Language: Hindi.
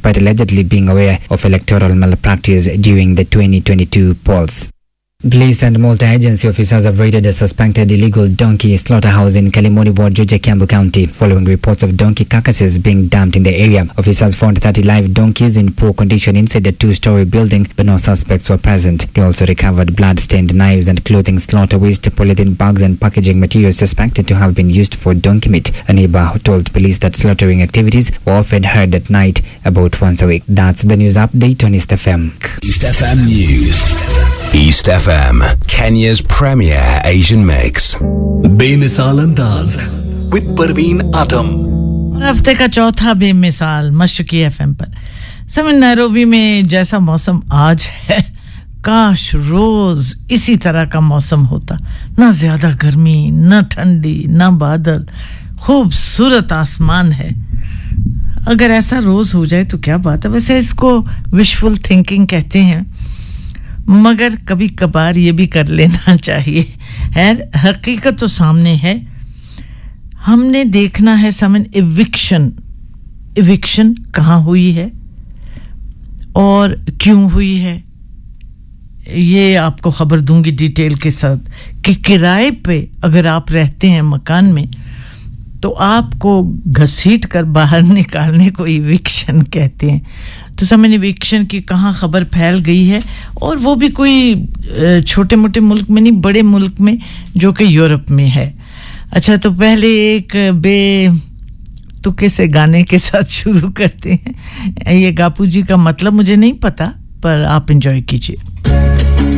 despite allegedly being aware of electoral malpractice during the 2022 polls. Police and multi-agency officers have raided a suspected illegal donkey slaughterhouse in Kalimoni Ward, Juja, Kiambu County, following reports of donkey carcasses being dumped in the area. Officers found 30 live donkeys in poor condition inside a 2-story building, but no suspects were present. They also recovered blood-stained knives and clothing, slaughter waste, polythene bags and packaging materials suspected to have been used for donkey meat. A neighbor told police that slaughtering activities were often heard at night about once a week. That's the news update on East FM. East FM News. East FM, Kenya's premier Asian mix. बेमिसाल अंदाज with परवीन आटम। और हफ्ते का चौथा बेमिसाल मशरकी एफएम पर। समय नैरोबी में जैसा मौसम आज है, काश रोज इसी तरह का मौसम होता। ना ज्यादा गर्मी, ना ठंडी, ना बादल, खूबसूरत आसमान है। अगर ऐसा रोज हो जाए तो क्या बात है। वैसे इसको विशफुल थिंकिंग कहते हैं, मगर कभी कभार ये भी कर लेना चाहिए। है हकीकत तो सामने है। हमने देखना है समन इविक्शन कहाँ हुई है और क्यों हुई है, ये आपको खबर दूंगी डिटेल के साथ। कि किराए पे अगर आप रहते हैं मकान में तो आपको घसीट कर बाहर निकालने को इविक्शन कहते हैं। तो समझ इविक्शन की कहाँ खबर फैल गई है, और वो भी कोई छोटे मोटे मुल्क में नहीं, बड़े मुल्क में जो कि यूरोप में है। अच्छा, तो पहले एक तुक्के से गाने के साथ शुरू करते हैं। ये गापू जी का मतलब मुझे नहीं पता, पर आप एंजॉय कीजिए।